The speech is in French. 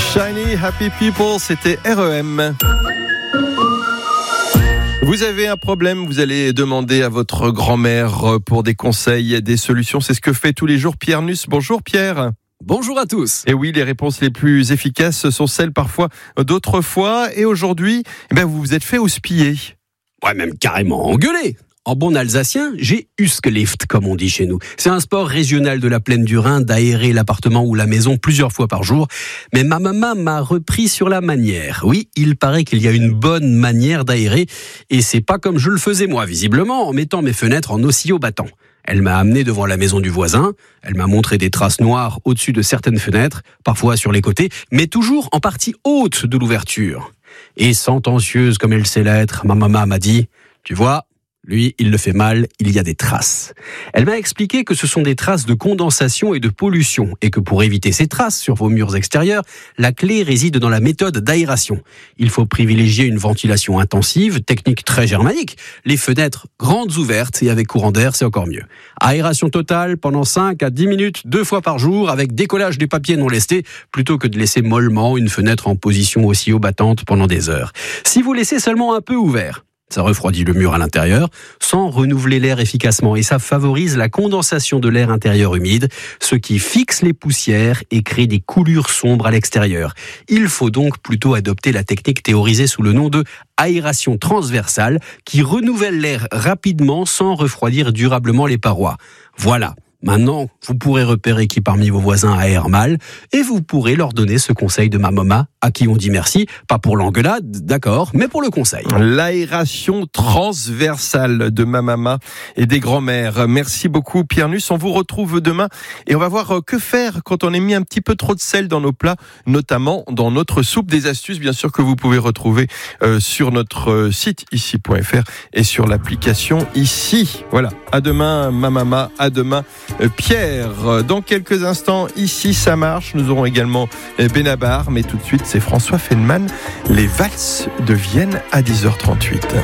Shiny Happy People, c'était REM. Vous avez un problème, vous allez demander à votre grand-mère pour des conseils, des solutions. C'est ce que fait tous les jours Pierre Nuss. Bonjour Pierre. Bonjour à tous. Et oui, les réponses les plus efficaces sont celles parfois d'autrefois. Et aujourd'hui, vous vous êtes fait houspiller. Ouais, même carrément engueulé. En bon alsacien, j'ai Huskelift, comme on dit chez nous. C'est un sport régional de la plaine du Rhin d'aérer l'appartement ou la maison plusieurs fois par jour. Mais ma maman m'a repris sur la manière. Oui, il paraît qu'il y a une bonne manière d'aérer. Et c'est pas comme je le faisais moi, visiblement, en mettant mes fenêtres en oscillo battant. Elle m'a amené devant la maison du voisin. Elle m'a montré des traces noires au-dessus de certaines fenêtres, parfois sur les côtés, mais toujours en partie haute de l'ouverture. Et sentencieuse comme elle sait l'être, ma maman m'a dit « Tu vois, lui, il le fait mal, il y a des traces. » Elle m'a expliqué que ce sont des traces de condensation et de pollution, et que pour éviter ces traces sur vos murs extérieurs, la clé réside dans la méthode d'aération. Il faut privilégier une ventilation intensive, technique très germanique. Les fenêtres grandes ouvertes et avec courant d'air, c'est encore mieux. Aération totale pendant 5 à 10 minutes, 2 fois par jour, avec décollage du papier non lesté, plutôt que de laisser mollement une fenêtre en position oscillo battante pendant des heures. Si vous laissez seulement un peu ouvert, ça refroidit le mur à l'intérieur, sans renouveler l'air efficacement. Et ça favorise la condensation de l'air intérieur humide, ce qui fixe les poussières et crée des coulures sombres à l'extérieur. Il faut donc plutôt adopter la technique théorisée sous le nom de aération transversale, qui renouvelle l'air rapidement sans refroidir durablement les parois. Voilà. Maintenant, vous pourrez repérer qui parmi vos voisins aère mal et vous pourrez leur donner ce conseil de ma maman, à qui on dit merci, pas pour l'engueulade, d'accord, mais pour le conseil. L'aération transversale de ma maman et des grands-mères. Merci beaucoup Pierre Nuss. On vous retrouve demain et on va voir que faire quand on a mis un petit peu trop de sel dans nos plats, notamment dans notre soupe. Des astuces, bien sûr, que vous pouvez retrouver sur notre site ici.fr et sur l'application ici. Voilà. À demain, ma maman. À demain, Pierre. Dans quelques instants, ici ça marche. Nous aurons également Benabar, mais tout de suite c'est François Feldman. Les valses de Vienne à 10h38.